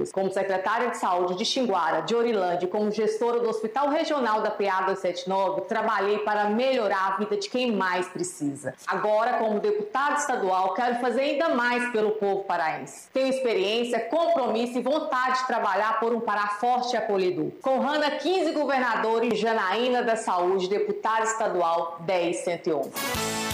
pessoas. Como secretária de saúde de Xinguara, de Orilândia e como gestora do Hospital Regional da PA 279, trabalhei para melhorar a vida de quem mais precisa. Agora, como deputada estadual, quero fazer ainda mais pelo povo paraense. Tenho experiência, compromisso e vontade de trabalhar por um Pará forte e acolhedor. Com Hanna 15 governadores, Janaína da Saúde, deputada estadual 10111.